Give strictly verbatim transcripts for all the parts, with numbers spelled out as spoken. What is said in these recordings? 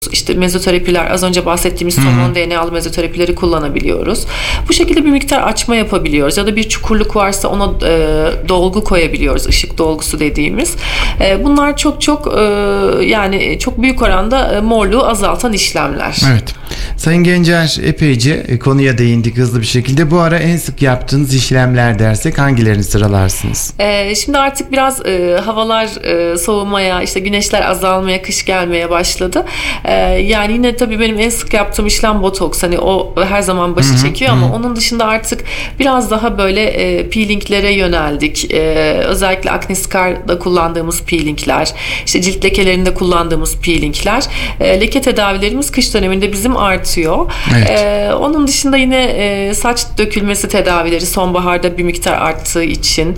İşte mezoterapiler, az önce bahsettiğimiz somon D N A'lı mezoterapileri kullanabiliyoruz. Bu şekilde bir miktar açma yapabiliyoruz. Ya da bir çukurluk varsa ona e, dolgu koyabiliyoruz. Işık dolgusu dediğimiz. E, bunlar çok çok e, yani çok büyük oranda e, morluğu azaltan işlemler. Evet. Sayın Gencer, epeyce konuya değindik hızlı bir şekilde. Bu ara en sık yaptığınız işlemler dersek hangilerini sıralarsınız? E, şimdi artık biraz e, havalar e, soğumaya, işte güneşler azalmaya, kış gelmeye başladı. E, yani yine tabii benim en sık yaptığım işlem botoks. Hani o her zaman başı Hı-hı. çekiyor ama Hı-hı. onun dışında artık biraz daha böyle e, peelinglere yöneldik. E, özellikle acne scar'da kullandığımız peelingler, işte cilt lekelerinde kullandığımız peelingler. E, leke tedavilerimiz kış döneminde bizim artıyor. Evet. E, onun dışında yine e, saç dökülmesi tedavileri sonbaharda bir miktar arttığı için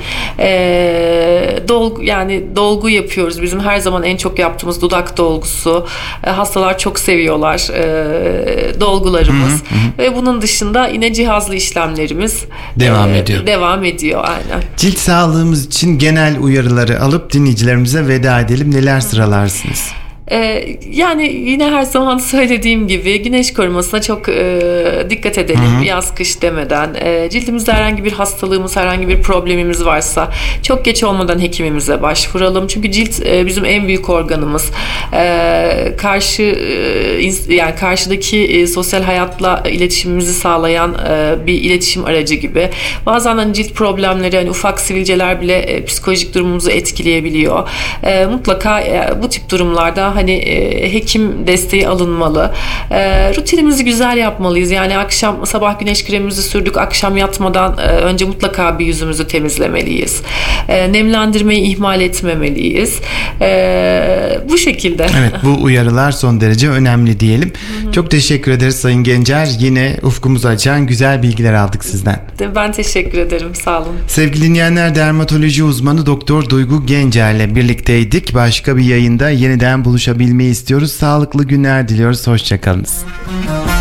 e, dolgu yani dolgu yapıyoruz. Bizim her zaman en çok yaptığımız dudak dolgusu. E, hastalar çok seviyorlar e, dolgularımız. Hı hı hı. Ve bunun dışında yine cihazlı işlemlerimiz devam e, ediyor. Devam ediyor aynen. Cilt sağlığımız için genel uyarıları alıp dinleyicilerimize veda edelim. Neler sıralarsınız? Ee, yani yine her zaman söylediğim gibi güneş korumasına çok e, dikkat edelim. Hı-hı. Yaz kış demeden. E, cildimizde herhangi bir hastalığımız, herhangi bir problemimiz varsa çok geç olmadan hekimimize başvuralım. Çünkü cilt e, bizim en büyük organımız. E, karşı e, yani karşıdaki e, sosyal hayatla iletişimimizi sağlayan e, bir iletişim aracı gibi. Bazen hani cilt problemleri, hani ufak sivilceler bile e, psikolojik durumumuzu etkileyebiliyor. E, mutlaka e, bu tip durumlarda hani e, hekim desteği alınmalı. E, rutinimizi güzel yapmalıyız. Yani akşam sabah güneş kremimizi sürdük. Akşam yatmadan e, önce mutlaka bir yüzümüzü temizlemeliyiz. E, nemlendirmeyi ihmal etmemeliyiz. E, bu şekilde. Evet, bu uyarılar son derece önemli diyelim. Hı-hı. Çok teşekkür ederiz Sayın Gencer. Yine ufkumuzu açan güzel bilgiler aldık sizden. Ben teşekkür ederim. Sağ olun. Sevgili dinleyenler, dermatoloji uzmanı Doktor Duygu Gencer'le birlikteydik. Başka bir yayında yeniden buluşabilmeyi istiyoruz. Sağlıklı günler diliyoruz. Hoşçakalınız.